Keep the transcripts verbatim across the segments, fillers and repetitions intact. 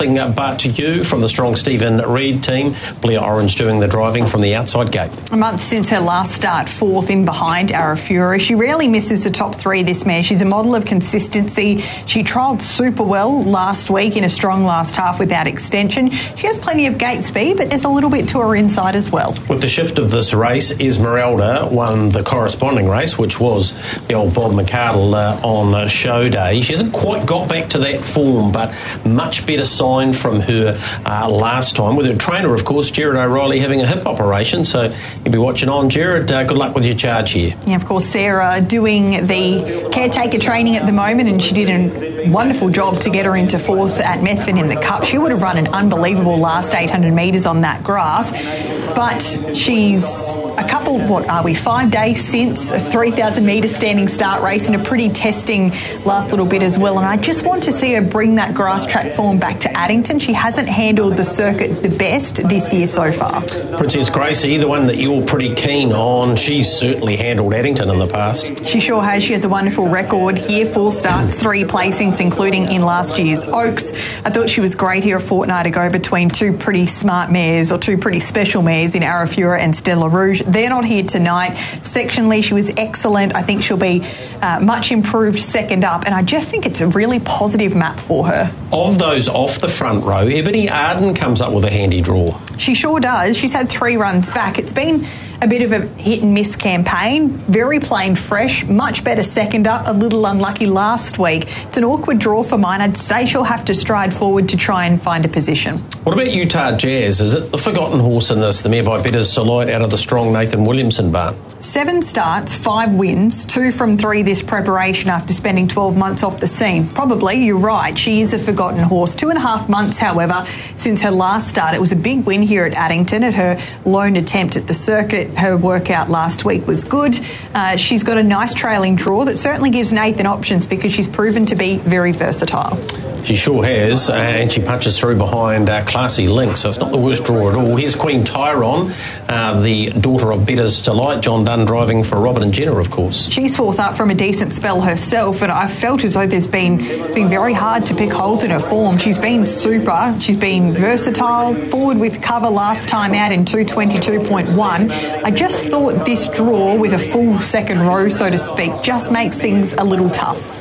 nothing but you from the strong Stephen Reid team. Blair Orange doing the driving from the outside gate. A month since her last start, fourth in behind Arafura. She rarely misses the top three, this mare. She's a model of consistency. She trialled super well last week in a strong last half without extension. She has plenty of gate speed, but there's a little bit to her inside as well. With the shift of this race, Esmeralda won the corresponding race, which was the old Bob McArdle uh, on uh, show day. She hasn't quite got back to that form, but much better sign from her uh, last time. With her trainer, of course, Jared O'Reilly, having a hip operation. So you'll be watching on. Jared, uh, good luck with your charge here. Yeah, of course, Sarah doing the caretaker training at the moment, and she did a wonderful job to get her into fourth at Methven in the Cup. She would have run an unbelievable last eight hundred metres on that grass, but she's a couple, what are we, five days since a three thousand metre standing start race and a pretty testing last little bit as well. And I just want to see her bring that grass track form back to Addington. She hasn't handled the circuit the best this year so far. Princess Gracie, the one that you're pretty keen on, she's certainly handled Addington in the past. She sure has. She has a wonderful record here. Four starts, three placings, including in last year's Oaks. I thought she was great here a fortnight ago between two pretty smart mares, or two pretty special mares in Arafura and Stella Rouge. They're not here tonight. Sectionally, she was excellent. I think she'll be uh, much improved second up, and I just think it's a really positive map for her. Of those off the front row, Ebony Arden comes up with a handy draw. She sure does. She's had three runs back. It's been a bit of a hit and miss campaign. Very plain fresh, much better second up, a little unlucky last week. It's an awkward draw for mine. I'd say she'll have to stride forward to try and find a position. What about Utah Jazz? Is it the forgotten horse in this, the mare by Betters Delight out of the strong Nathan Williamson barn? Seven starts, five wins, two from three this preparation after spending twelve months off the scene. Probably, you're right, she is a forgotten horse. Two and a half months, however, since her last start. It was a big win here at Addington at her lone attempt at the circuit. Her workout last week was good. Uh, she's got a nice trailing draw that certainly gives Nathan options because she's proven to be very versatile. She sure has, and she punches through behind uh, Classy Link, so it's not the worst draw at all. Here's Queen Tyron, uh, the daughter of Betters Delight. John Dunn driving for Robin and Jenna, of course. She's fourth up from a decent spell herself, and I felt as though there's been it's been very hard to pick holes in her form. She's been super. She's been versatile, forward with cover last time out in two twenty-two point one. I just thought this draw with a full second row, so to speak, just makes things a little tough.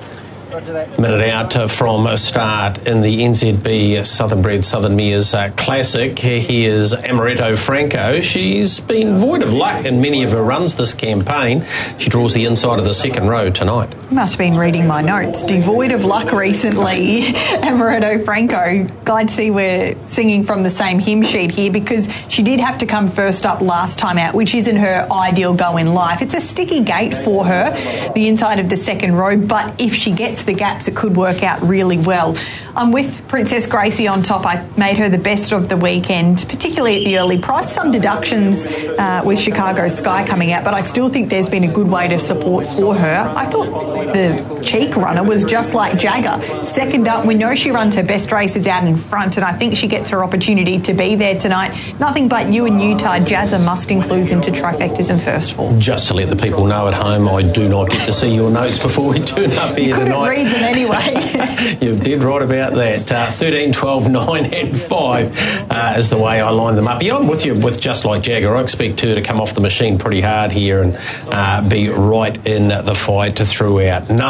Minute out from a start in the N Z B Southern Bred Southern Mares uh, Classic. Here's Amaretto Franco. She's been void of luck in many of her runs this campaign. She draws the inside of the second row tonight. Must have been reading my notes. Devoid of luck recently, Amaretto Franco. Glad to see we're singing from the same hymn sheet here because she did have to come first up last time out, which isn't her ideal go in life. It's a sticky gate for her, the inside of the second row, but if she gets the gaps, it could work out really well. I'm with Princess Gracie on top. I made her the best of the weekend, particularly at the early price. Some deductions uh, with Chicago Sky coming out, but I still think there's been a good way to support for her. I thought the cheek runner was just like Jagger. Second up, we know she runs her best races out in front, and I think she gets her opportunity to be there tonight. Nothing but you and Utah Jazz must include into trifectas and first fall. Just to let the people know at home, I do not get to see your notes before we turn up here you couldn't tonight. Read them anyway. You did right about that. Uh, thirteen, twelve, nine and five uh, is the way I line them up. Yeah, I'm with you with Just Like Jagger. I expect her to come off the machine pretty hard here and uh, be right in the fight throughout.